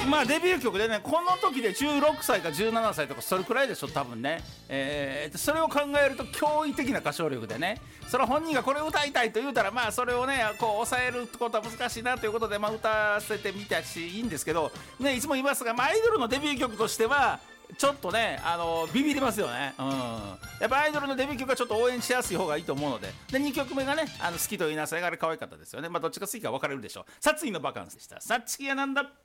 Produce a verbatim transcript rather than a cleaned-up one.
まあデビュー曲でね、この時でじゅうろくさいかじゅうななさいとかそれくらいでしょ多分ね、えー、それを考えると驚異的な歌唱力でね、それは本人がこれを歌いたいと言うたら、まあそれをねこう抑えることは難しいなということで、まあ歌わせてみたしいいんですけどね、いつも言いますが、まあ、アイドルのデビュー曲としてはちょっとね、あのビビりますよね、うん、やっぱアイドルのデビュー曲はちょっと応援しやすい方がいいと思うので、でにきょくめがね、あの好きと言いなさいがあれ可愛かったですよね。まあどっちが好きか分かれるでしょう。殺意のバカンスでした。さっちきやなんだ。